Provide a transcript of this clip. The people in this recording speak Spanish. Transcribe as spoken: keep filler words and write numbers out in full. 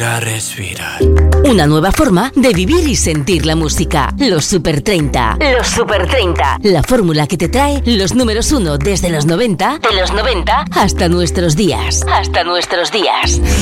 Respira, respirar. Una nueva forma de vivir y sentir la música. Los Super treinta. Los Super treinta. La fórmula que te trae los números uno desde los noventa, de los noventa hasta nuestros días. Hasta nuestros días.